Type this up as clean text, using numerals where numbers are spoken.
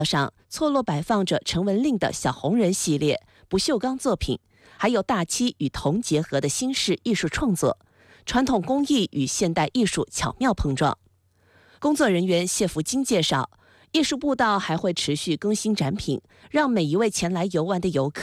上错落摆放着陈文令的小红人系列不锈钢作品，还有大漆与铜结合的新式艺术创作，传统工艺与现代艺术巧妙碰撞。工作人员谢福金介绍，艺术步道还会持续更新展品，让每一位前来游玩的游客